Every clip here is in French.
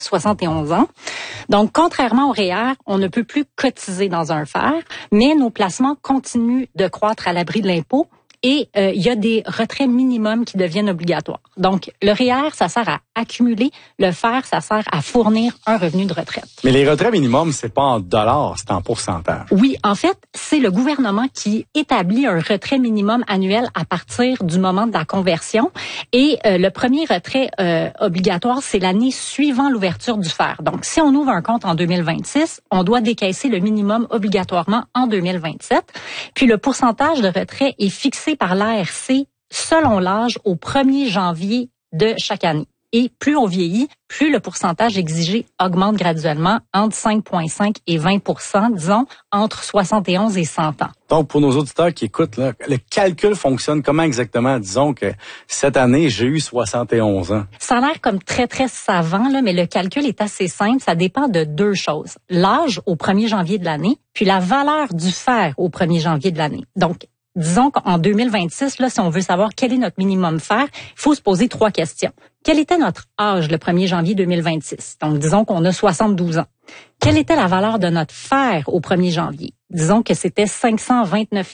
71 ans. Donc, contrairement au REER, on ne peut plus cotiser dans un FER, mais nos placements continuent de croître à l'abri de l'impôt. Et il y a des retraits minimums qui deviennent obligatoires. Donc, le REER, ça sert à accumuler. Le FER, ça sert à fournir un revenu de retraite. Mais les retraits minimums, c'est pas en dollars, c'est en pourcentage. Oui, en fait, c'est le gouvernement qui établit un retrait minimum annuel à partir du moment de la conversion. Et le premier retrait obligatoire, c'est l'année suivant l'ouverture du FER. Donc, si on ouvre un compte en 2026, on doit décaisser le minimum obligatoirement en 2027. Puis, le pourcentage de retrait est fixé par l'ARC selon l'âge au 1er janvier de chaque année. Et plus on vieillit, plus le pourcentage exigé augmente graduellement entre 5,5 et 20%, disons, entre 71 et 100 ans. Donc, pour nos auditeurs qui écoutent, là, le calcul fonctionne comment exactement? Disons que cette année, j'ai eu 71 ans. Ça a l'air comme très, très savant, là, mais le calcul est assez simple. Ça dépend de deux choses. L'âge au 1er janvier de l'année, puis la valeur du FER au 1er janvier de l'année. Donc, disons qu'en 2026, là, si on veut savoir quel est notre minimum FER, il faut se poser 3 questions. Quel était notre âge le 1er janvier 2026? Donc, disons qu'on a 72 ans. Quelle était la valeur de notre FER au 1er janvier? Disons que c'était 529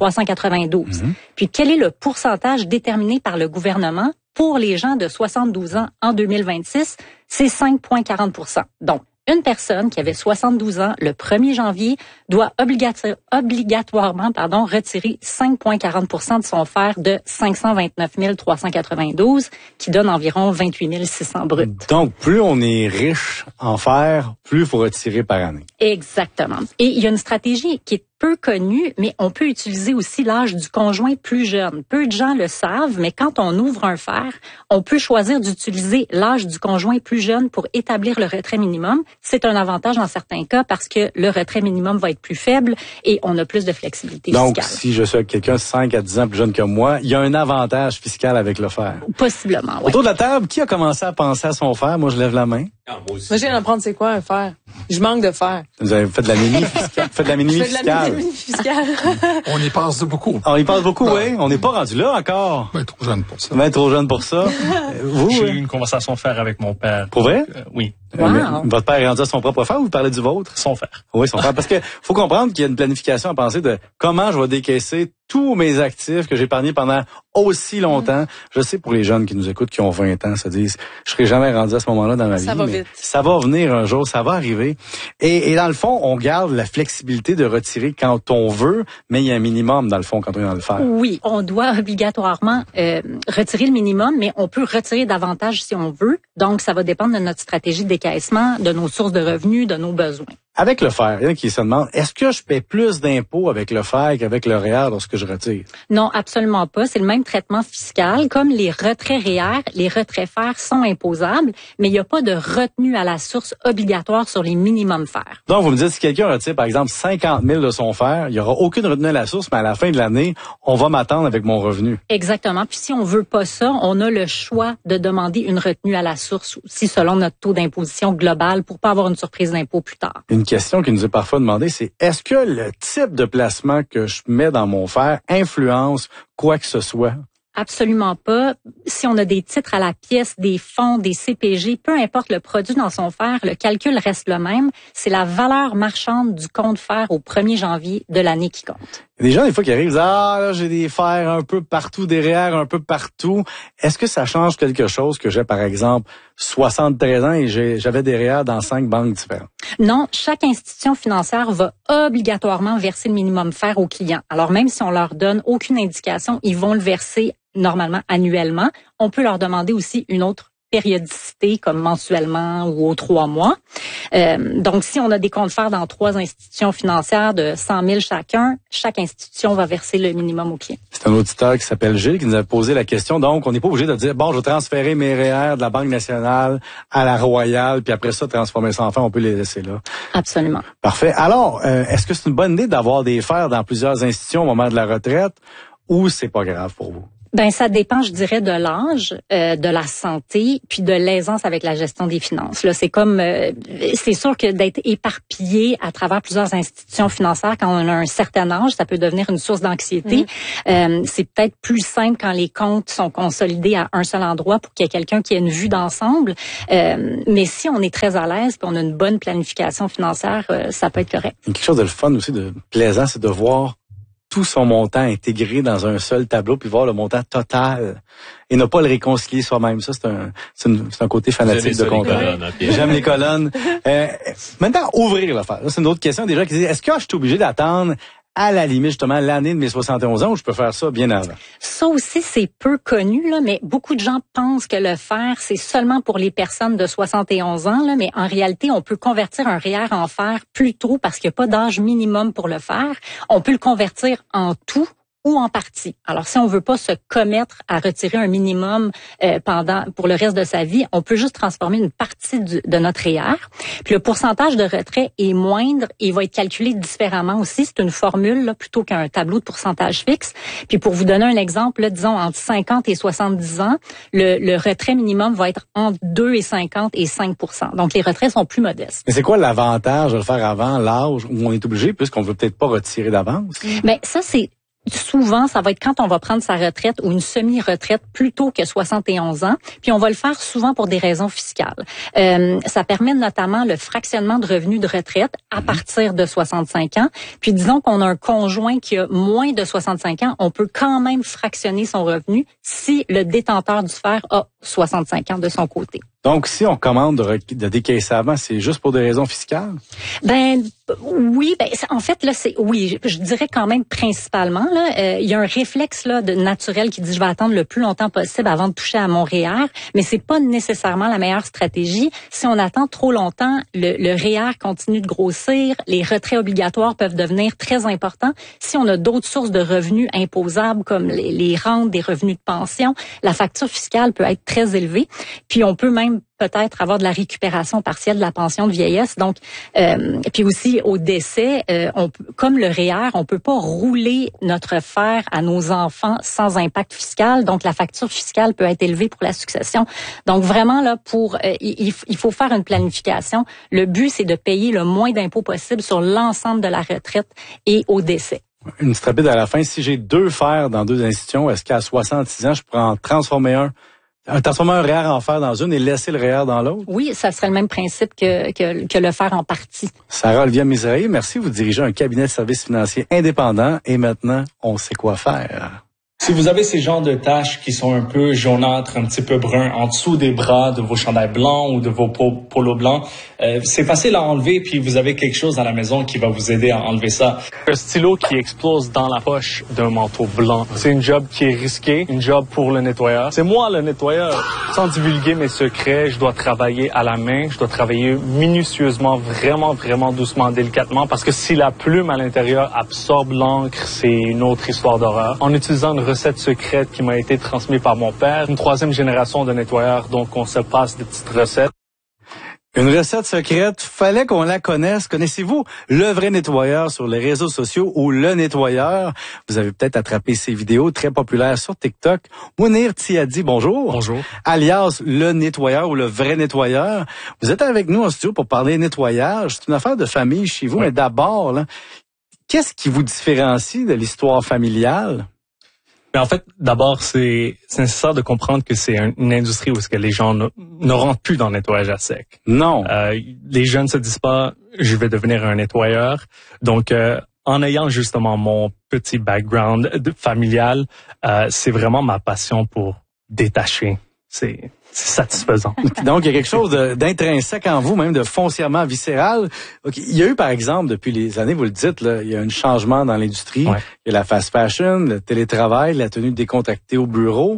392. Puis, quel est le pourcentage déterminé par le gouvernement pour les gens de 72 ans en 2026? C'est 5,40%. Donc, une personne qui avait 72 ans le 1er janvier doit obligatoirement retirer 5,40% de son FER de 529 392, qui donne environ 28 600 bruts. Donc, plus on est riche en FER, plus il faut retirer par année. Exactement. Et il y a une stratégie qui est peu connue, mais on peut utiliser aussi l'âge du conjoint plus jeune. Peu de gens le savent, mais quand on ouvre un FER, on peut choisir d'utiliser l'âge du conjoint plus jeune pour établir le retrait minimum. C'est un avantage dans certains cas parce que le retrait minimum va être plus faible et on a plus de flexibilité fiscale. Donc, si je suis avec quelqu'un 5 à 10 ans plus jeune que moi, il y a un avantage fiscal avec le FER. Possiblement, oui. Autour de la table, qui a commencé à penser à son FER? Moi, je lève la main. Moi aussi. Moi, je viens d'apprendre c'est quoi un FER. Je manque de FER. Vous avez fait de la mini fiscale. Faites de la mini fiscale. On y passe beaucoup. On y passe beaucoup, oui. On n'est pas rendu là encore. Ben, trop jeune pour ça. Ben, trop jeune pour ça. Vous? J'ai eu une conversation FER avec mon père. Pour vrai? Oui. Wow. Votre père est rendu à son propre FER ou vous parlez du vôtre? Son FER. Oui, son FER. Parce que faut comprendre qu'il y a une planification à penser de comment je vais décaisser tous mes actifs que j'ai épargnés pendant aussi longtemps. Je sais pour les jeunes qui nous écoutent, qui ont 20 ans, se disent, je serai jamais rendu à ce moment-là dans ma vie. Ça va vite. Ça va venir un jour, ça va arriver. Et dans le fond, on garde la flexibilité de retirer quand on veut, mais il y a un minimum dans le fond quand on est dans le FER. Oui, on doit obligatoirement retirer le minimum, mais on peut retirer davantage si on veut. Donc, ça va dépendre de notre stratégie de décaissement, de nos sources de revenus, de nos besoins. Avec le FER, il y en a qui se demandent, est-ce que je paie plus d'impôts avec le FER qu'avec le REER lorsque je retire? Non, absolument pas. C'est le même traitement fiscal. Comme les retraits REER, les retraits FER sont imposables, mais il n'y a pas de retenue à la source obligatoire sur les minimums FER. Donc, vous me dites, si quelqu'un retire, par exemple, 50 000 de son FER, il n'y aura aucune retenue à la source, mais à la fin de l'année, on va m'attendre avec mon revenu. Exactement. Puis si on veut pas ça, on a le choix de demander une retenue à la source aussi selon notre taux d'imposition global pour pas avoir une surprise d'impôt plus tard. Une question qui nous est parfois demandée, c'est est-ce que le type de placement que je mets dans mon FER influence quoi que ce soit? Absolument pas. Si on a des titres à la pièce, des fonds, des CPG, peu importe le produit dans son FER, le calcul reste le même. C'est la valeur marchande du compte FER au 1er janvier de l'année qui compte. Il y a des gens, des fois, qui arrivent et disent, là, j'ai des FER un peu partout, des REER un peu partout. Est-ce que ça change quelque chose que j'ai, par exemple, 73 ans et j'avais des REER dans 5 banques différentes? Non, chaque institution financière va obligatoirement verser le minimum FER aux clients. Alors, même si on leur donne aucune indication, ils vont le verser normalement annuellement. On peut leur demander aussi une autre périodicité, comme mensuellement ou aux 3 mois. Donc, si on a des comptes FER dans 3 institutions financières de 100 000 chacun, chaque institution va verser le minimum au client. C'est un auditeur qui s'appelle Gilles qui nous a posé la question. Donc, on n'est pas obligé de dire, bon, je vais transférer mes REER de la Banque nationale à la Royale, puis après ça, transformer ça en FER, on peut les laisser là. Absolument. Parfait. Alors, est-ce que c'est une bonne idée d'avoir des FER dans plusieurs institutions au moment de la retraite ou c'est pas grave pour vous? Ben ça dépend, je dirais, de l'âge, de la santé, puis de l'aisance avec la gestion des finances. Là, c'est comme, c'est sûr que d'être éparpillé à travers plusieurs institutions financières quand on a un certain âge, ça peut devenir une source d'anxiété. C'est peut-être plus simple quand les comptes sont consolidés à un seul endroit pour qu'il y ait quelqu'un qui ait une vue d'ensemble. Mais si on est très à l'aise, puis on a une bonne planification financière, ça peut être correct. Quelque chose de le fun aussi, de plaisant, c'est de voir tout son montant intégré dans un seul tableau, puis voir le montant total et ne pas le réconcilier soi-même. Ça, c'est un côté fanatique de comptable. J'aime les colonnes. Maintenant, ouvrir l'affaire. Là, c'est une autre question. Des gens qui disent, est-ce que je suis obligé d'attendre à la limite, justement, l'année de mes 71 ans ou je peux faire ça bien avant? Ça aussi, c'est peu connu, là, mais beaucoup de gens pensent que le fer, c'est seulement pour les personnes de 71 ans, là, mais en réalité, on peut convertir un REER en fer plus tôt parce qu'il n'y a pas d'âge minimum pour le faire. On peut le convertir en tout ou en partie. Alors, si on veut pas se commettre à retirer un minimum pour le reste de sa vie, on peut juste transformer une partie de notre REER. Puis le pourcentage de retrait est moindre et il va être calculé différemment aussi. C'est une formule là, plutôt qu'un tableau de pourcentage fixe. Puis pour vous donner un exemple, là, disons entre 50 et 70 ans, le retrait minimum va être entre 2,50 et 5%. Donc les retraits sont plus modestes. Mais c'est quoi l'avantage de le faire avant l'âge où on est obligé puisqu'on veut peut-être pas retirer d'avance? Ben ça c'est souvent, ça va être quand on va prendre sa retraite ou une semi-retraite plus tôt que 71 ans. Puis on va le faire souvent pour des raisons fiscales. Ça permet notamment le fractionnement de revenus de retraite à partir de 65 ans. Puis disons qu'on a un conjoint qui a moins de 65 ans, on peut quand même fractionner son revenu si le détenteur du fer a 65 ans de son côté. Donc, si on commande de décaisser avant, c'est juste pour des raisons fiscales? Ben oui, en fait là je dirais quand même principalement là, il y a un réflexe là de naturel qui dit je vais attendre le plus longtemps possible avant de toucher à mon REER, mais c'est pas nécessairement la meilleure stratégie. Si on attend trop longtemps, le REER continue de grossir, les retraits obligatoires peuvent devenir très importants. Si on a d'autres sources de revenus imposables comme les rentes, des revenus de pension, la facture fiscale peut être très élevée. Puis on peut même peut-être avoir de la récupération partielle de la pension de vieillesse. Donc, puis aussi au décès, comme le REER, on peut pas rouler notre fer à nos enfants sans impact fiscal. Donc, la facture fiscale peut être élevée pour la succession. Donc, vraiment là, il faut faire une planification. Le but, c'est de payer le moins d'impôts possible sur l'ensemble de la retraite et au décès. Une petite rapide à la fin. Si j'ai deux fers dans deux institutions, est-ce qu'à 66 ans, je pourrais en transformer transformer un REER en fer dans une et laisser le REER dans l'autre? Oui, ça serait le même principe que le faire en partie. Sarah Olivia Misrahi, merci. Vous dirigez un cabinet de services financiers indépendant et maintenant, on sait quoi faire. Si vous avez ces genres de taches qui sont un peu jaunâtres, un petit peu bruns, en dessous des bras de vos chandails blancs ou de vos polos blancs, c'est facile à enlever, puis vous avez quelque chose à la maison qui va vous aider à enlever ça. Un stylo qui explose dans la poche d'un manteau blanc, c'est une job qui est risquée, une job pour le nettoyeur. C'est moi le nettoyeur. Sans divulguer mes secrets, je dois travailler à la main, je dois travailler minutieusement, vraiment, vraiment doucement, délicatement, parce que si la plume à l'intérieur absorbe l'encre, c'est une autre histoire d'horreur. En utilisant une recette secrète qui m'a été transmise par mon père, une troisième génération de nettoyeurs, donc on se passe des petites recettes. Une recette secrète, fallait qu'on la connaisse. Connaissez-vous Le Vrai Nettoyeur sur les réseaux sociaux ou Le Nettoyeur? Vous avez peut-être attrapé ces vidéos très populaires sur TikTok. Mounir Tiadi, bonjour. Bonjour. Alias Le Nettoyeur ou Le Vrai Nettoyeur. Vous êtes avec nous en studio pour parler nettoyage. C'est une affaire de famille chez vous, oui. Mais d'abord, là, qu'est-ce qui vous différencie de l'histoire familiale? Mais en fait, d'abord, c'est nécessaire de comprendre que c'est une industrie où est-ce que les gens ne rentrent plus dans le nettoyage à sec. Non. Les jeunes se disent pas, je vais devenir un nettoyeur. Donc, en ayant justement mon petit background familial, c'est vraiment ma passion pour détacher. C'est satisfaisant. Donc, il y a quelque chose d'intrinsèque en vous, même de foncièrement viscéral. Okay. Il y a eu, par exemple, depuis les années, vous le dites, là, il y a un changement dans l'industrie. Ouais. Il y a la fast fashion, le télétravail, la tenue décontractée au bureau.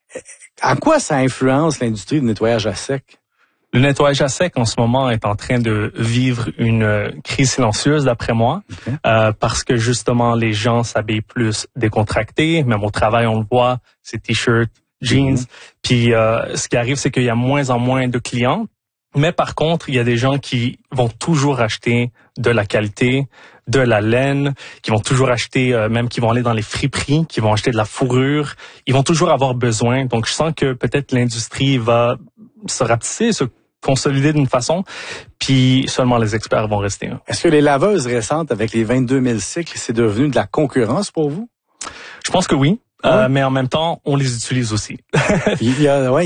En quoi ça influence l'industrie du nettoyage à sec? Le nettoyage à sec, en ce moment, est en train de vivre une crise silencieuse, d'après moi, okay. Parce que, justement, les gens s'habillent plus décontractés. Même au travail, on le voit, c'est t-shirts, jeans. Puis ce qui arrive, c'est qu'il y a moins en moins de clients. Mais par contre, il y a des gens qui vont toujours acheter de la qualité, de la laine, qui vont toujours acheter, même qui vont aller dans les friperies, qui vont acheter de la fourrure. Ils vont toujours avoir besoin. Donc, je sens que peut-être l'industrie va se rapetisser, se consolider d'une façon, puis seulement les experts vont rester. Est-ce que les laveuses récentes, avec les 22 000 cycles, c'est devenu de la concurrence pour vous? Je pense que oui. Mais en même temps, on les utilise aussi. Il y a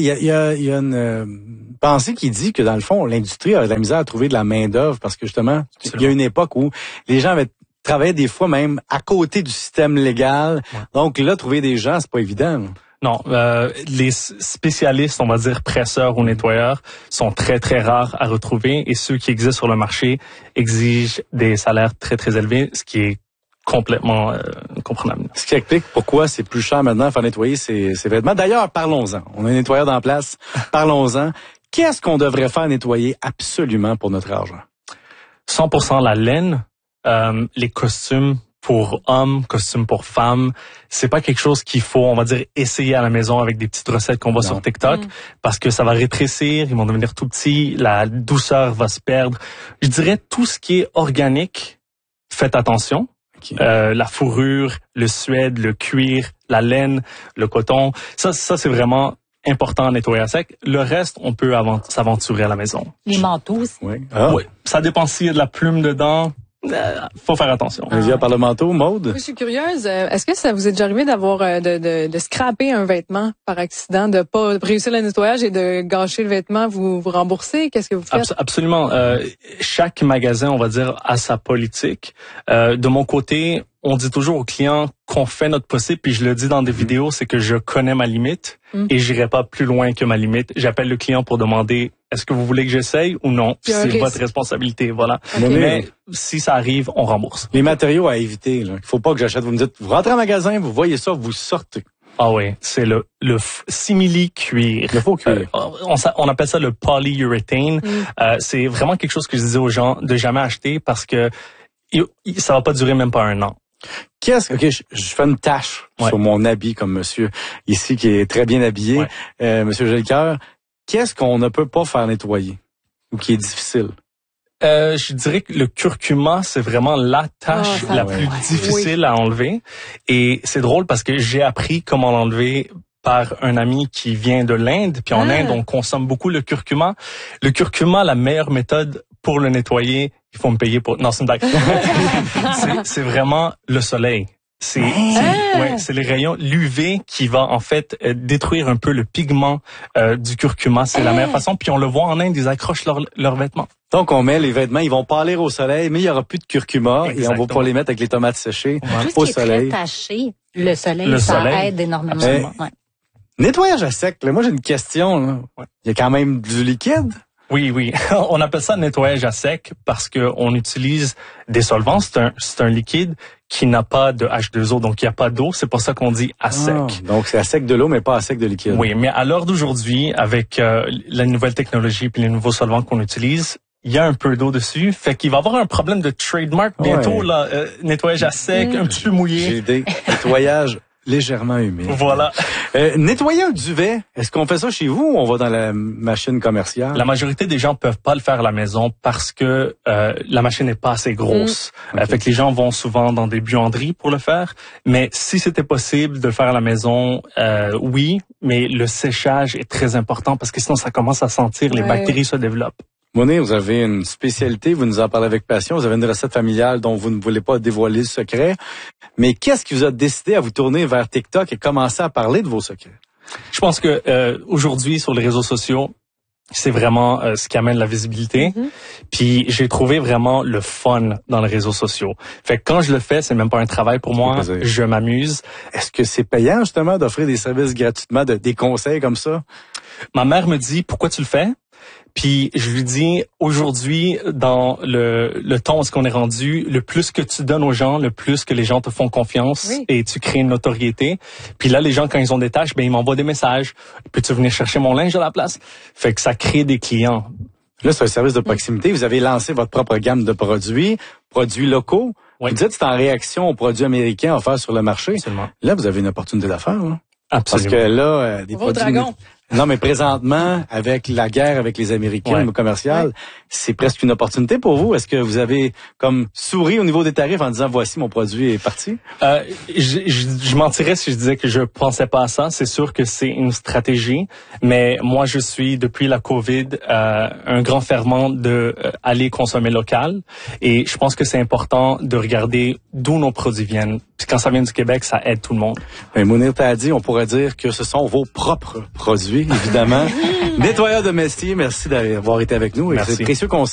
une pensée qui dit que, dans le fond, l'industrie a de la misère à trouver de la main-d'œuvre parce que, justement, il y a une époque où les gens travaillaient des fois même à côté du système légal. Ouais. Donc là, trouver des gens, c'est pas évident. Non, les spécialistes, on va dire presseurs ou nettoyeurs, sont très, très rares à retrouver et ceux qui existent sur le marché exigent des salaires très, très élevés, ce qui est complètement comprenable. Ce qui explique pourquoi c'est plus cher maintenant de faire nettoyer ces vêtements. D'ailleurs, parlons-en. On a un nettoyeur en place. Parlons-en. Qu'est-ce qu'on devrait faire nettoyer absolument pour notre argent? 100% la laine, les costumes pour hommes, costumes pour femmes. C'est pas quelque chose qu'il faut, on va dire, essayer à la maison avec des petites recettes qu'on voit sur TikTok parce que ça va rétrécir, ils vont devenir tout petits, la douceur va se perdre. Je dirais tout ce qui est organique, faites attention. Okay. La fourrure, le suède, le cuir, la laine, le coton, ça c'est vraiment important à nettoyer à sec. Le reste, on peut s'aventurer à la maison. Les manteaux aussi. Oui. Oui. Ça dépend s'il y a de la plume dedans. Faut faire attention. Par le manteau, Maude? Oui, je suis curieuse. Est-ce que ça vous est déjà arrivé d'avoir de scraper un vêtement par accident, de pas réussir le nettoyage et de gâcher le vêtement, vous remboursez? Qu'est-ce que vous faites? Absolument. Chaque magasin, on va dire, a sa politique. De mon côté, on dit toujours aux clients qu'on fait notre possible, puis je le dis dans des vidéos, c'est que je connais ma limite et j'irai pas plus loin que ma limite. J'appelle le client pour demander est-ce que vous voulez que j'essaye ou non? C'est votre responsabilité, voilà. Okay. Mais si ça arrive, on rembourse. Les matériaux à éviter, là. Il faut pas que j'achète. Vous me dites, vous rentrez en magasin, vous voyez ça, vous sortez. Ah oui, c'est le simili-cuir. Le faux cuir. On appelle ça le polyurethane. C'est vraiment quelque chose que je disais aux gens de jamais acheter parce que ça va pas durer même pas un an. OK, je fais une tache sur mon habit comme monsieur ici qui est très bien habillé, monsieur Jolicoeur. Qu'est-ce qu'on ne peut pas faire nettoyer ou qui est difficile? Je dirais que le curcuma, c'est vraiment la tâche la plus difficile à enlever. Et c'est drôle parce que j'ai appris comment l'enlever par un ami qui vient de l'Inde. Puis en Inde, on consomme beaucoup le curcuma. Le curcuma, la meilleure méthode pour le nettoyer, il faut me payer pour... Non, c'est une blague. c'est vraiment le soleil. C'est les rayons l'UV qui va en fait détruire un peu le pigment du curcuma. C'est la meilleure façon. Puis on le voit en Inde, ils accrochent leurs vêtements. Donc on met les vêtements, ils vont pâlir au soleil, mais il y aura plus de curcuma. Exactement. Et on va pouvoir les mettre avec les tomates séchées au soleil. Tout ce qui est très taché, le soleil, aide énormément. Nettoyage à sec. Là, moi j'ai une question. Là. Il y a quand même du liquide. Oui. On appelle ça nettoyage à sec parce que on utilise des solvants. C'est un liquide qui n'a pas de H2O, donc il n'y a pas d'eau. C'est pour ça qu'on dit à sec. Donc c'est à sec de l'eau, mais pas à sec de liquide. Oui, mais à l'heure d'aujourd'hui, avec la nouvelle technologie puis les nouveaux solvants qu'on utilise, il y a un peu d'eau dessus. Fait qu'il va y avoir un problème de trademark bientôt, là. Nettoyage à sec, un petit peu mouillé. J'ai des nettoyages légèrement humide. Voilà. Nettoyer un duvet, est-ce qu'on fait ça chez vous ou on va dans la machine commerciale? La majorité des gens peuvent pas le faire à la maison parce que la machine n'est pas assez grosse. Fait que les gens vont souvent dans des buanderies pour le faire. Mais si c'était possible de le faire à la maison, oui, mais le séchage est très important parce que sinon ça commence à sentir, les bactéries se développent. Monet, vous avez une spécialité, vous nous en parlez avec passion, vous avez une recette familiale dont vous ne voulez pas dévoiler le secret. Mais qu'est-ce qui vous a décidé à vous tourner vers TikTok et commencer à parler de vos secrets? Je pense que aujourd'hui, sur les réseaux sociaux, c'est vraiment ce qui amène la visibilité. Puis j'ai trouvé vraiment le fun dans les réseaux sociaux. Fait que quand je le fais, c'est même pas un travail pour moi, je m'amuse. Est-ce que c'est payant justement d'offrir des services gratuitement, des conseils comme ça? Ma mère me dit, pourquoi tu le fais? Puis je lui dis, aujourd'hui, dans le temps où est-ce qu'on est rendu, le plus que tu donnes aux gens, le plus que les gens te font confiance et tu crées une notoriété. Puis là, les gens, quand ils ont des tâches, ils m'envoient des messages. Peux-tu venir chercher mon linge à la place? Fait que ça crée des clients. Là, c'est un service de proximité. Vous avez lancé votre propre gamme de produits locaux. Vous dites que c'est en réaction aux produits américains offerts sur le marché. Absolument. Là, vous avez une opportunité d'affaires. Là. Absolument. Parce que là, des produits... Non, mais présentement, avec la guerre avec les Américains, Ouais. le commercial, c'est presque une opportunité pour vous. Est-ce que vous avez comme souri au niveau des tarifs en disant voici mon produit est parti? Je mentirais si je disais que je pensais pas à ça. C'est sûr que c'est une stratégie, mais moi je suis depuis la COVID un grand fervent de aller consommer local, et je pense que c'est important de regarder d'où nos produits viennent. Puis quand ça vient du Québec, ça aide tout le monde. Ben, Mounir t'a dit, on pourrait dire que ce sont vos propres produits, évidemment. Nettoyeur domestique, merci d'avoir été avec nous. Et Merci. c'est précieux conseil.